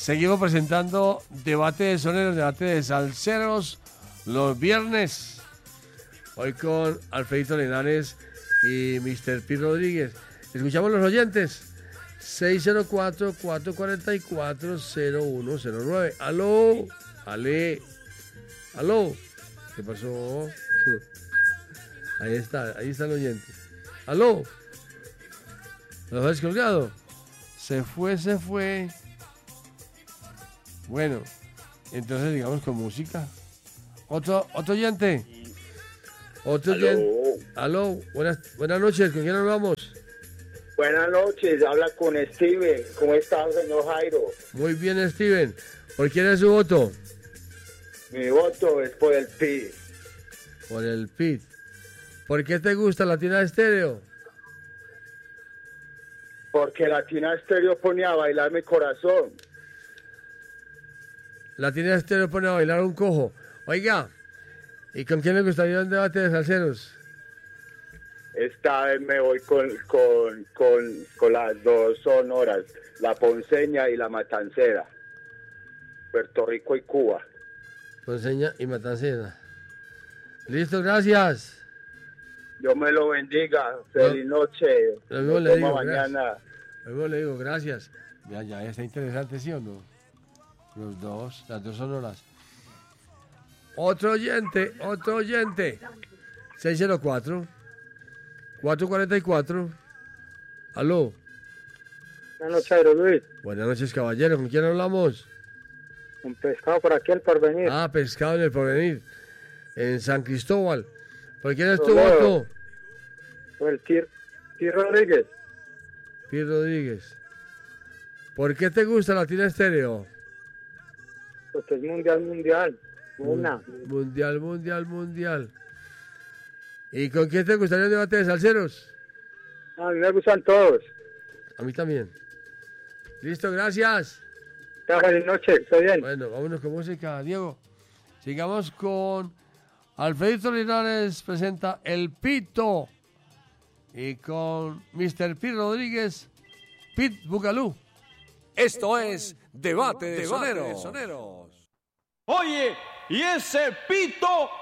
Seguimos presentando debate de soneros, debate de salseros los viernes. Hoy con Alfredito Linares y Mr. P. Rodríguez. Escuchamos los oyentes. 604-444-0109. ¡Aló! ¡Ale! ¡Aló! ¿Qué pasó? Ahí está el oyente. ¡Aló! ¿Lo has colgado? Se fue. Bueno, entonces digamos con música. Otro oyente. Otro oyente. Aló, buenas noches, ¿con quién hablamos? Buenas noches, habla con Steven. ¿Cómo está, señor Jairo? Muy bien, Steven. ¿Por quién es su voto? Mi voto es por el PID. Por el PID. ¿Por qué te gusta Latina Estéreo? Porque Latina Estéreo pone a bailar mi corazón. Latina Estéreo pone a bailar un cojo. Oiga, ¿y con quién le gustaría un debate de salseros? Esta vez me voy con las dos sonoras, la ponceña y la matancera. Puerto Rico y Cuba. Ponceña y Matancera. Listo, gracias. Dios me lo bendiga. Feliz noche. Lo mismo le digo, mañana. Lo mismo le digo, gracias. Ya está interesante, ¿sí o no? Las dos sonoras. Otro oyente. 604-444. Aló. Buenas noches, Jairo Luis. Buenas noches, caballero. ¿Con quién hablamos? Un pescado por aquí al Porvenir. Ah, Pescado en el Porvenir. En San Cristóbal. ¿Por quién es tu voto? Por el Tir Rodríguez. Pi Rodríguez. ¿Por qué te gusta Latina Estéreo? Porque es mundial. Una. Mundial. ¿Y con quién te gustaría un debate de salseros? A mí me gustan todos. A mí también. Listo, gracias. Feliz noche, estoy bien. Bueno, vámonos con música, Diego. Sigamos con Alfredito Linares presenta El Pito. Y con Mr. P. Rodríguez, Pit Bugalú. Esto es Debate de Soneros. Oye, ¿y ese pito